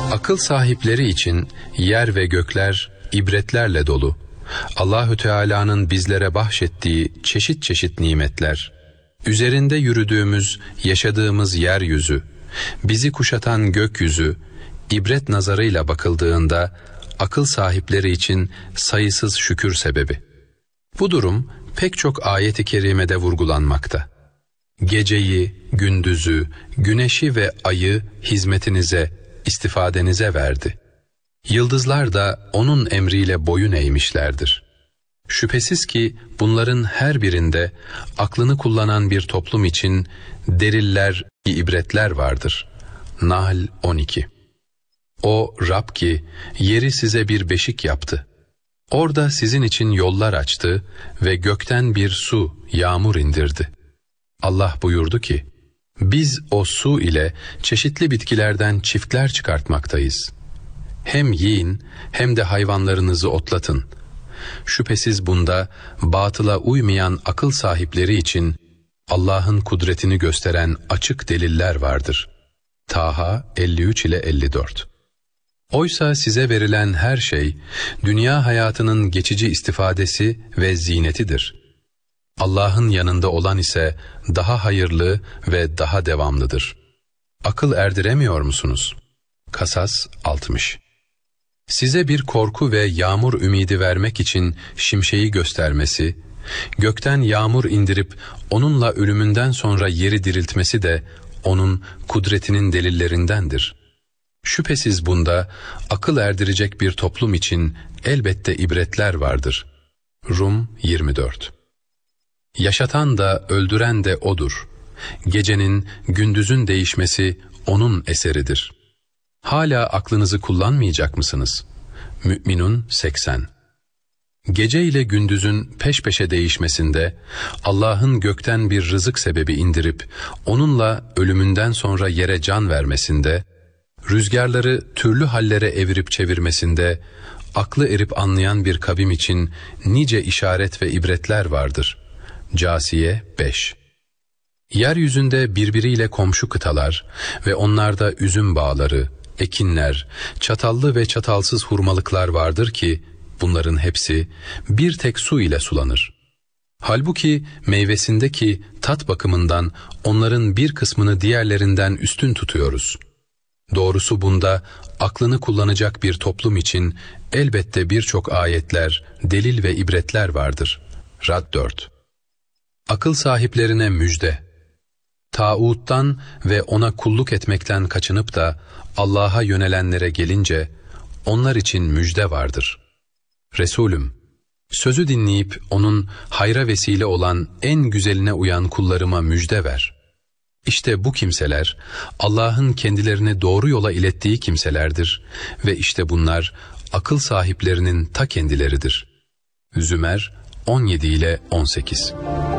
Akıl sahipleri için yer ve gökler ibretlerle dolu. Allahü Teala'nın bizlere bahşettiği çeşit çeşit nimetler, üzerinde yürüdüğümüz, yaşadığımız yeryüzü, bizi kuşatan gökyüzü, ibret nazarıyla bakıldığında akıl sahipleri için sayısız şükür sebebi. Bu durum pek çok ayet-i kerimede vurgulanmakta. Geceyi, gündüzü, güneşi ve ayı hizmetinize, istifadenize verdi. Yıldızlar da onun emriyle boyun eğmişlerdir. Şüphesiz ki bunların her birinde aklını kullanan bir toplum için deliller, ibretler vardır. Nahl 12. O Rab ki yeri size bir beşik yaptı. Orada sizin için yollar açtı ve gökten bir su, yağmur indirdi. Allah buyurdu ki, biz o su ile çeşitli bitkilerden çiftler çıkartmaktayız. Hem yiyin hem de hayvanlarınızı otlatın. Şüphesiz bunda batıla uymayan akıl sahipleri için Allah'ın kudretini gösteren açık deliller vardır. Taha 53 ile 54. Oysa size verilen her şey dünya hayatının geçici istifadesi ve zinetidir. Allah'ın yanında olan ise daha hayırlı ve daha devamlıdır. Akıl erdiremiyor musunuz? Kasas 60. Size bir korku ve yağmur ümidi vermek için şimşeği göstermesi, gökten yağmur indirip onunla ölümünden sonra yeri diriltmesi de onun kudretinin delillerindendir. Şüphesiz bunda akıl erdirecek bir toplum için elbette ibretler vardır. Rum 24. Yaşatan da öldüren de O'dur. Gecenin, gündüzün değişmesi O'nun eseridir. Hala aklınızı kullanmayacak mısınız? Mü'minun 80. Gece ile gündüzün peş peşe değişmesinde, Allah'ın gökten bir rızık sebebi indirip, onunla ölümünden sonra yere can vermesinde, rüzgarları türlü hallere evirip çevirmesinde, aklı erip anlayan bir kavim için nice işaret ve ibretler vardır. Câsiye 5. Yeryüzünde birbiriyle komşu kıtalar ve onlarda üzüm bağları, ekinler, çatallı ve çatalsız hurmalıklar vardır ki, bunların hepsi bir tek su ile sulanır. Halbuki meyvesindeki tat bakımından onların bir kısmını diğerlerinden üstün tutuyoruz. Doğrusu bunda aklını kullanacak bir toplum için elbette birçok ayetler, delil ve ibretler vardır. Rad 4. Akıl sahiplerine müjde. Tağuttan ve ona kulluk etmekten kaçınıp da Allah'a yönelenlere gelince onlar için müjde vardır. Resulüm, sözü dinleyip onun hayra vesile olan en güzeline uyan kullarıma müjde ver. İşte bu kimseler Allah'ın kendilerini doğru yola ilettiği kimselerdir ve işte bunlar akıl sahiplerinin ta kendileridir. Zümer 17 ile 18.